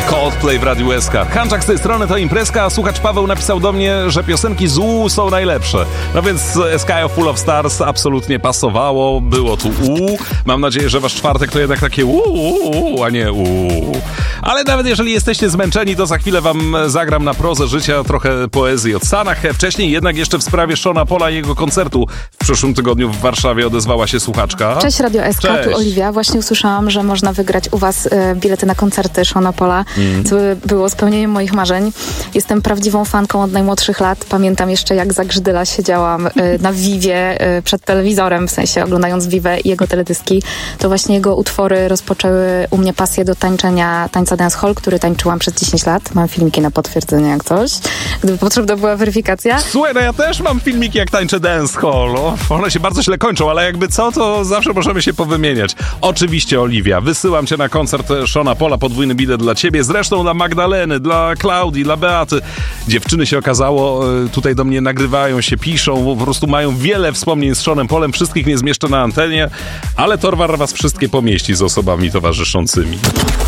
Coldplay w Radiu SK. Hanczak z tej strony to imprezka, a słuchacz Paweł napisał do mnie, że piosenki z U są najlepsze. No więc Sky Full of Stars absolutnie pasowało, było tu U. Mam nadzieję, że wasz czwartek to jednak takie a nie Ale nawet jeżeli jesteście zmęczeni, to za chwilę wam zagram na prozę życia trochę poezji od Stanach. Wcześniej jednak jeszcze w sprawie Seana Paula i jego koncertu w przyszłym tygodniu w Warszawie odezwała się słuchaczka. Cześć Radio SK, tu Oliwia. Właśnie usłyszałam, że można wygrać u was bilety na koncerty Seana Paula, co było spełnieniem moich marzeń. Jestem prawdziwą fanką od najmłodszych lat. Pamiętam jeszcze, jak za Grzydyla siedziałam na Vivie przed telewizorem, w sensie oglądając Vivę i jego teledyski. To właśnie jego utwory rozpoczęły u mnie pasję do tańca dancehall, który tańczyłam przez 10 lat. Mam filmiki na potwierdzenie jak coś, gdyby potrzebna była weryfikacja. Słuchaj, no ja też mam filmiki, jak tańczę dancehall. One się bardzo źle kończą, ale jakby co, to zawsze możemy się powymieniać. Oczywiście, Oliwia, wysyłam cię na koncert Seana Paula, podwójny bilet dla ciebie, zresztą dla Magdaleny, dla Klaudii, dla Beaty. Dziewczyny się okazało, tutaj do mnie nagrywają się, piszą, po prostu mają wiele wspomnień z Seanem Paulem, wszystkich nie zmieszczę na antenie, ale Torwar was wszystkie pomieści z osobami towarzyszącymi.